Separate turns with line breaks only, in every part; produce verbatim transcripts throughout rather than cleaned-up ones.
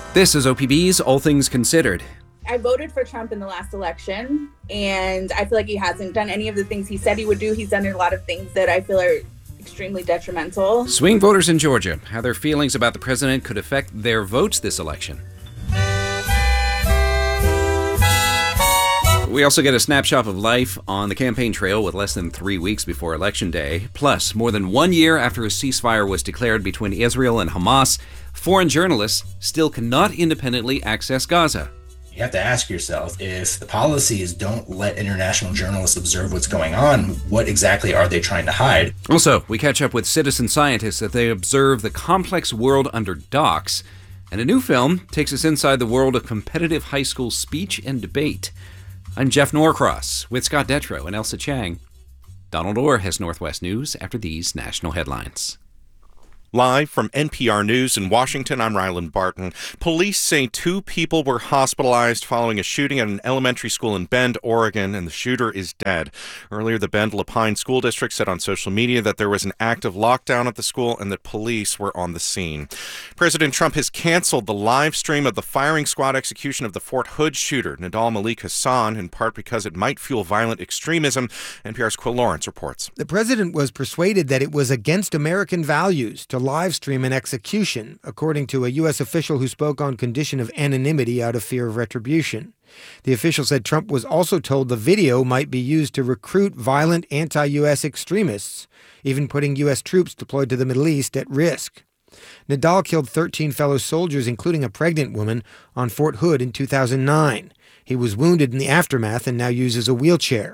This is O P B's All Things Considered.
I voted for Trump in the last election, and I feel like he hasn't done any of the things he said he would do. He's done a lot of things that I feel are extremely detrimental.
Swing voters in Georgia, how their feelings about the president could affect their votes this election. We also get a snapshot of life on the campaign trail with less than three weeks before Election Day. Plus, more than one year after a ceasefire was declared between Israel and Hamas, foreign journalists still cannot independently access Gaza.
You have to ask yourself, if the policies don't let international journalists observe what's going on, what exactly are they trying to hide?
Also, we catch up with citizen scientists as they observe the complex world under docks. And a new film takes us inside the world of competitive high school speech and debate. I'm Jeff Norcross with Scott Detrow and Elsa Chang. Donald Orr has Northwest News after these national headlines.
Live from N P R News in Washington, I'm Ryland Barton. Police say two people were hospitalized following a shooting at an elementary school in Bend, Oregon, and the shooter is dead. Earlier, the Bend Lapine School District said on social media that there was an active lockdown at the school and that police were on the scene. President Trump has canceled the live stream of the firing squad execution of the Fort Hood shooter, Nidal Malik Hassan, in part because it might fuel violent extremism. N P R's Quill Lawrence reports.
The president was persuaded that it was against American values to live stream an execution, according to a U S official who spoke on condition of anonymity out of fear of retribution. The official said Trump was also told the video might be used to recruit violent anti-U S extremists, even putting U S troops deployed to the Middle East at risk. Nidal killed thirteen fellow soldiers, including a pregnant woman, on Fort Hood in two thousand nine. He was wounded in the aftermath and now uses a wheelchair.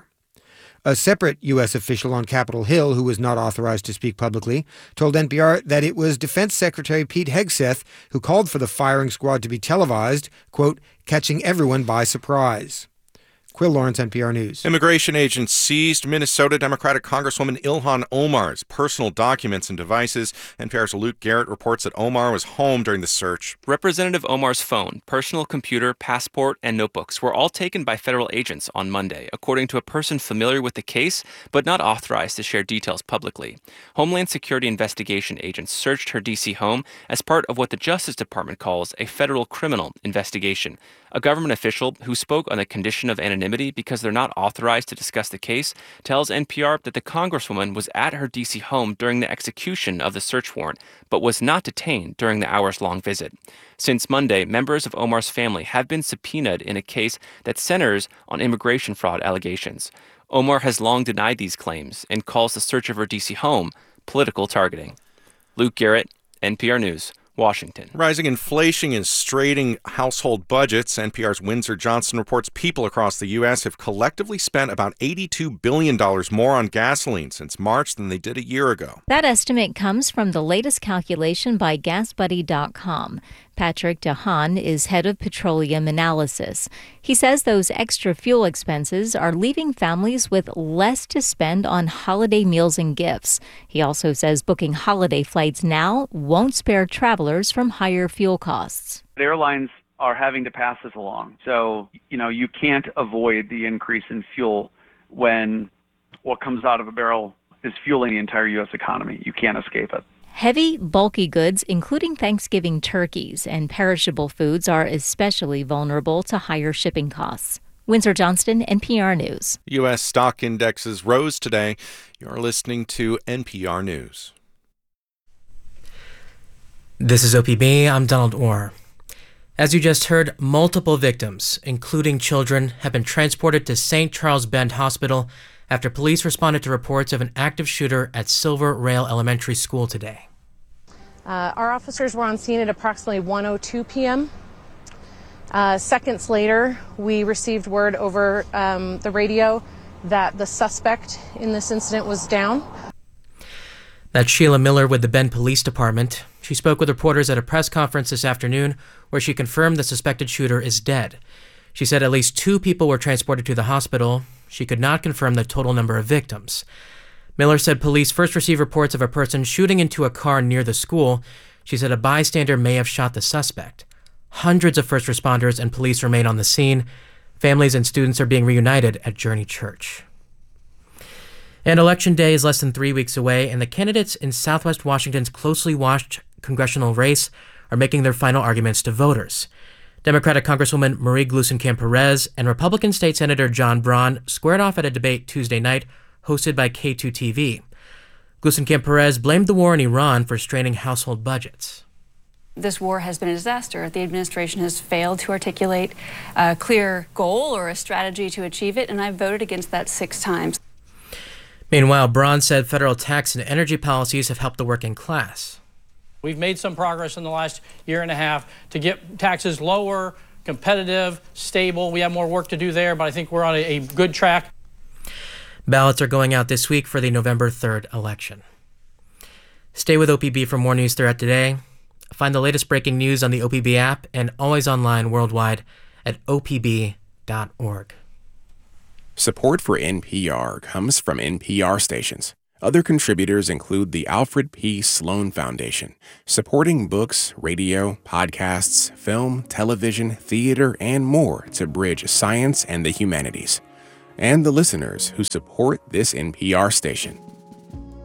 A separate U S official on Capitol Hill, who was not authorized to speak publicly, told N P R that it was Defense Secretary Pete Hegseth who called for the firing squad to be televised, quote, catching everyone by surprise. Quill Lawrence, N P R News.
Immigration agents seized Minnesota Democratic Congresswoman Ilhan Omar's personal documents and devices. N P R's Luke Garrett reports that Omar was home during the search.
Representative Omar's phone, personal computer, passport, and notebooks were all taken by federal agents on Monday, according to a person familiar with the case, but not authorized to share details publicly. Homeland Security investigation agents searched her D C home as part of what the Justice Department calls a federal criminal investigation. A government official who spoke on the condition of anonymity because they're not authorized to discuss the case tells N P R that the Congresswoman was at her D C home during the execution of the search warrant, but was not detained during the hours-long visit. Since Monday, members of Omar's family have been subpoenaed in a case that centers on immigration fraud allegations. Omar has long denied these claims and calls the search of her D C home political targeting. Luke Garrett, N P R News, Washington.
Rising inflation is straining household budgets. N P R's Windsor Johnson reports people across the U S have collectively spent about eighty-two billion dollars more on gasoline since March than they did a year ago.
That estimate comes from the latest calculation by gas buddy dot com. Patrick DeHaan is head of petroleum analysis. He says those extra fuel expenses are leaving families with less to spend on holiday meals and gifts. He also says booking holiday flights now won't spare travelers from higher fuel costs.
Airlines are having to pass this along. So, you know, you can't avoid the increase in fuel when what comes out of a barrel is fueling the entire U S economy. You can't escape it.
Heavy, bulky goods, including Thanksgiving turkeys and perishable foods, are especially vulnerable to higher shipping costs. Windsor Johnston, N P R News.
U S stock indexes rose today. You're listening to N P R News.
This is O P B. I'm Donald Orr. As you just heard, multiple victims, including children, have been transported to Saint Charles Bend Hospital after police responded to reports of an active shooter at Silver Rail Elementary School today.
Uh, our officers were on scene at approximately one oh two p.m. Uh, seconds later, we received word over um, the radio that the suspect in this incident was down.
That's Sheila Miller with the Bend Police Department. She spoke with reporters at a press conference this afternoon where she confirmed the suspected shooter is dead. She said at least two people were transported to the hospital. She could not confirm the total number of victims. Miller said police first received reports of a person shooting into a car near the school. She said a bystander may have shot the suspect. Hundreds of first responders and police remain on the scene. Families and students are being reunited at Journey Church. And Election Day is less than three weeks away, and the candidates in Southwest Washington's closely watched congressional race are making their final arguments to voters. Democratic Congresswoman Marie Gluesenkamp Perez and Republican State Senator John Braun squared off at a debate Tuesday night hosted by K two T V. Gluesenkamp Perez blamed the war in Iran for straining household budgets.
This war has been a disaster. The administration has failed to articulate a clear goal or a strategy to achieve it, and I voted against that six times.
Meanwhile, Braun said federal tax and energy policies have helped the working class.
We've made some progress in the last year and a half to get taxes lower, competitive, stable. We have more work to do there, but I think we're on a, a good track.
Ballots are going out this week for the November third election. Stay with O P B for more news throughout today. Find the latest breaking news on the O P B app and always online worldwide at O P B dot org.
Support for N P R comes from N P R stations. Other contributors include the Alfred P. Sloan Foundation, supporting books, radio, podcasts, film, television, theater, and more to bridge science and the humanities. And the listeners who support this N P R station.